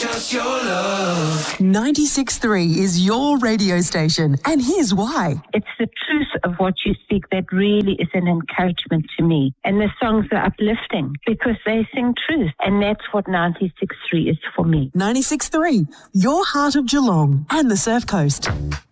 just your love. 96.3 is your radio station, and here's why. It's the truth of what you speak that really is an encouragement to me. And the songs are uplifting because they sing truth. And that's what 96.3 is for me. 96.3, your heart of Geelong and the Surf Coast.